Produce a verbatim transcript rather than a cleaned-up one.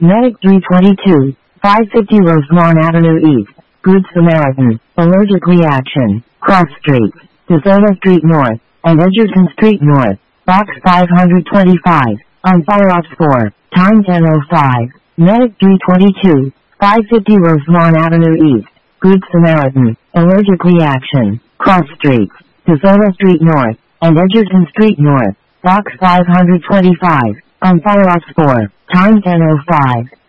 Medic three twenty-two, five fifty Rosemont Avenue East, Good Samaritan, allergic reaction, cross streets, DeSoto Street North, and Edgerton Street North, box five twenty-five, on Fire Ops four, time ten oh five. Medic three twenty-two, five fifty Rosemont Avenue East, Good Samaritan, allergic reaction, cross streets, DeSoto Street North, and Edgerton Street North, box five twenty-five, on Fire Ops four, time ten oh five.